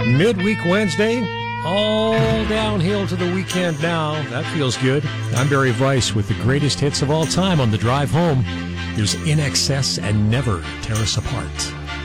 Midweek Wednesday, all downhill to the weekend now. That feels good. I'm Barry Weiss with the greatest hits of all time on the drive home. There's In Excess and Never Tear Us Apart.